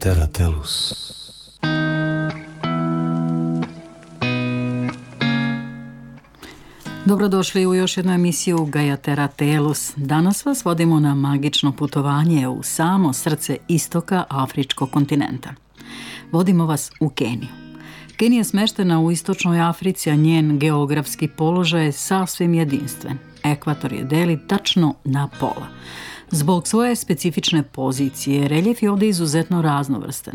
Terra Tellus. Dobrodošli u još jednu emisiju Gaia Terra Tellus. Danas vas vodimo na magično putovanje u samo srce istoka afričkog kontinenta. Vodimo vas u Keniju. Kenija je smeštena u istočnoj Africi, a njen geografski položaj je sasvim jedinstven. Ekvator je deli tačno na pola. Zbog svoje specifične pozicije, reljef je ovdje izuzetno raznovrstan.